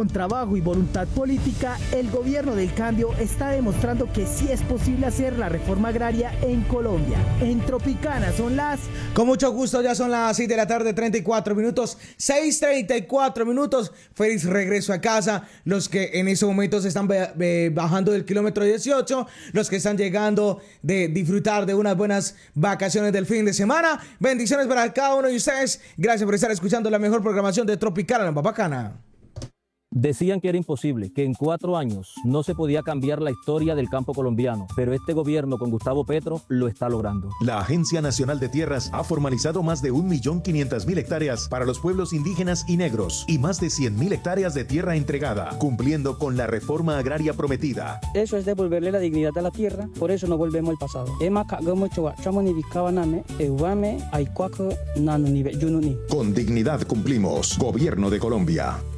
Con trabajo y voluntad política, el gobierno del cambio está demostrando que sí es posible hacer la reforma agraria en Colombia. En Tropicana son las... Con mucho gusto, ya son las 6 de la tarde, 34 minutos, 6:34 minutos. Feliz regreso a casa. Los que en esos momentos están bajando del kilómetro 18, los que están llegando de disfrutar de unas buenas vacaciones del fin de semana. Bendiciones para cada uno de ustedes. Gracias por estar escuchando la mejor programación de Tropicana, la más bacana. Decían que era imposible, que en 4 años no se podía cambiar la historia del campo colombiano, pero este gobierno con Gustavo Petro lo está logrando. La Agencia Nacional de Tierras ha formalizado más de 1.500.000 hectáreas para los pueblos indígenas y negros y más de 100.000 hectáreas de tierra entregada, cumpliendo con la reforma agraria prometida. Eso es devolverle la dignidad a la tierra, por eso no volvemos al pasado. Con dignidad cumplimos. Gobierno de Colombia.